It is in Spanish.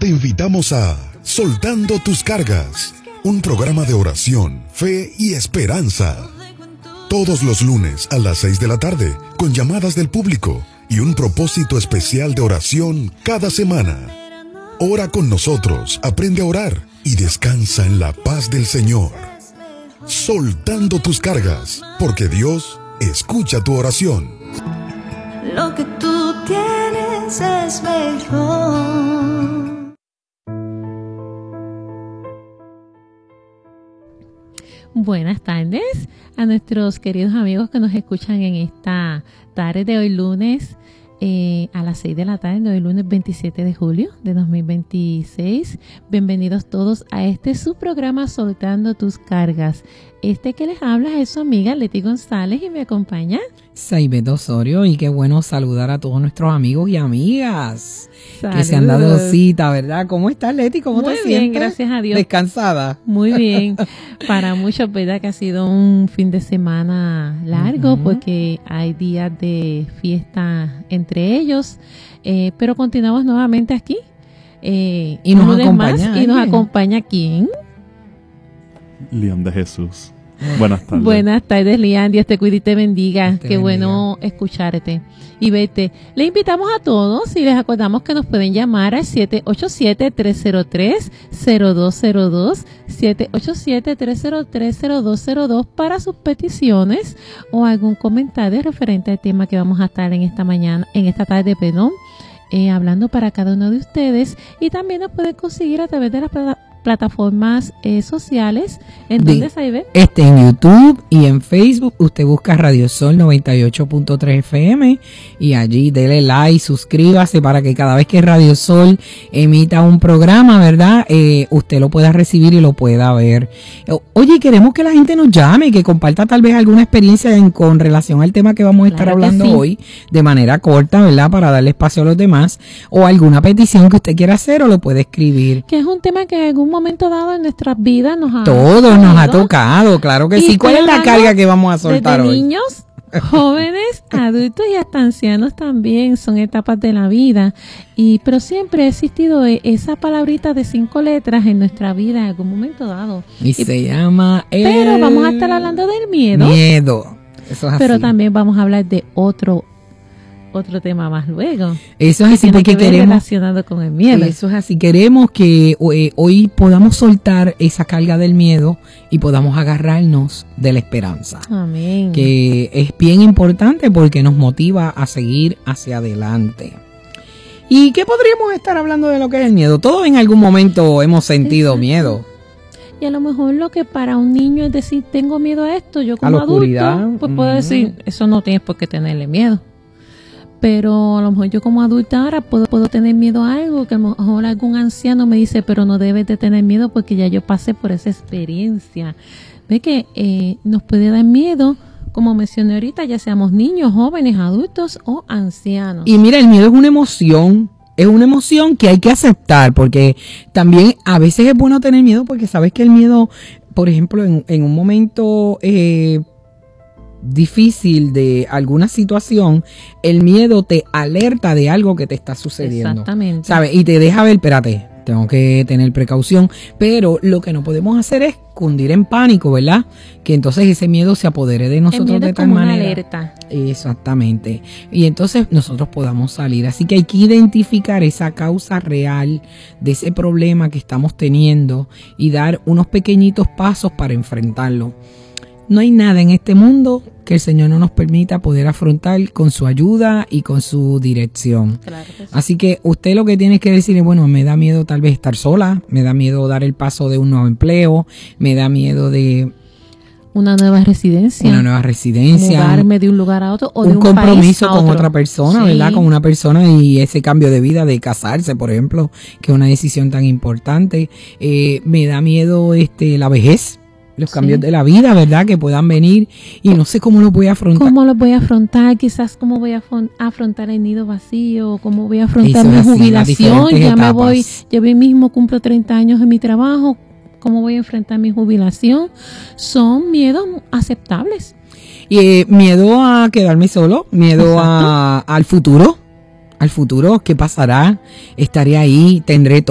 Te invitamos a Soltando tus Cargas, un programa de oración, fe y esperanza. Todos los lunes a las 6 de la tarde, con llamadas del público y un propósito especial de oración cada semana. Ora con nosotros, aprende a orar y descansa en la paz del Señor. Soltando tus cargas, porque Dios escucha tu oración. Lo que tú tienes es mejor. Buenas tardes a nuestros queridos amigos que nos escuchan en esta tarde de hoy lunes a las 6 de la tarde de hoy lunes 27 de julio de 2026. Bienvenidos todos a su programa Soltando tus Cargas. Que les habla es su amiga Leti González y me acompaña Saibet Osorio, y qué bueno saludar a todos nuestros amigos y amigas. Saludos. Que se han dado cita, ¿verdad? ¿Cómo estás, Leti? ¿Cómo te sientes? Muy bien, gracias a Dios. ¿Descansada? Muy bien. Para muchos, ¿verdad? Que ha sido un fin de semana largo porque hay días de fiesta entre ellos, pero continuamos nuevamente aquí. Y nos acompaña. ¿Y nos acompaña quién? Lian de Jesús. Buenas tardes. Buenas tardes, Lian. Dios te cuide y te bendiga. Qué bueno escucharte y verte. Le invitamos a todos y les acordamos que nos pueden llamar al 787-303-0202, 787-303-0202 para sus peticiones o algún comentario referente al tema que vamos a estar en esta tarde, hablando para cada uno de ustedes. Y también nos pueden conseguir a través de las plataformas sociales. ¿En dónde, Saibet? En YouTube y en Facebook. Usted busca Radio Sol 98.3 FM y allí dele like, suscríbase para que cada vez que Radio Sol emita un programa, ¿verdad? Usted lo pueda recibir y lo pueda ver. Oye, queremos que la gente nos llame, que comparta tal vez alguna experiencia con relación al tema que vamos a estar hablando hoy, de manera corta, ¿verdad? Para darle espacio a los demás, o alguna petición que usted quiera hacer, o lo puede escribir. Que es un tema que en algún momento dado en nuestras vidas nos ha tocado, claro que sí. ¿Cuál es la carga que vamos a soltar hoy? Niños, jóvenes, adultos y hasta ancianos también, son etapas de la vida. Pero siempre ha existido esa palabrita de 5 letras en nuestra vida en algún momento dado. Y se llama Pero vamos a estar hablando del miedo. Eso es así. Pero también vamos a hablar de otro tema más luego. Eso es así, porque queremos relacionado con el miedo. Eso es así, queremos que hoy podamos soltar esa carga del miedo y podamos agarrarnos de la esperanza. Amén. Que es bien importante porque nos motiva a seguir hacia adelante. ¿Y qué podríamos estar hablando de lo que es el miedo? Todos en algún momento hemos sentido miedo. Y a lo mejor lo que para un niño es decir, tengo miedo a esto, yo como adulto, pues puedo decir, eso no tienes por qué tenerle miedo. Pero a lo mejor yo como adulta ahora puedo tener miedo a algo, que a lo mejor algún anciano me dice, pero no debes de tener miedo porque ya yo pasé por esa experiencia. Ve que nos puede dar miedo, como mencioné ahorita, ya seamos niños, jóvenes, adultos o ancianos. Y mira, el miedo es una emoción que hay que aceptar, porque también a veces es bueno tener miedo porque sabes que el miedo, por ejemplo, en un momento difícil de alguna situación, el miedo te alerta de algo que te está sucediendo. Exactamente. ¿Sabes? Y te deja ver, espérate, tengo que tener precaución, pero lo que no podemos hacer es cundir en pánico, ¿verdad? Que entonces ese miedo se apodere de nosotros de tal manera. Una alerta. Exactamente. Y entonces nosotros podamos salir. Así que hay que identificar esa causa real de ese problema que estamos teniendo y dar unos pequeñitos pasos para enfrentarlo. No hay nada en este mundo que el Señor no nos permita poder afrontar con su ayuda y con su dirección. Claro que sí. Así que usted lo que tiene que decir es, bueno, me da miedo tal vez estar sola, me da miedo dar el paso de un nuevo empleo, me da miedo de una nueva residencia, mudarme de un lugar a otro o de un compromiso país a con otro. otra persona, Sí. ¿verdad? Con una persona y ese cambio de vida, de casarse, por ejemplo, que es una decisión tan importante. Me da miedo la vejez. Los cambios de la vida, ¿verdad? Que puedan venir y no sé cómo los voy a afrontar. ¿Cómo los voy a afrontar? Quizás cómo voy a afrontar el nido vacío, cómo voy a afrontar mi jubilación. Yo mismo cumplo 30 años en mi trabajo. ¿Cómo voy a enfrentar mi jubilación? Son miedos aceptables. Y miedo a quedarme solo, miedo al futuro. ¿Qué pasará? ¿Estaré ahí? ¿Tendré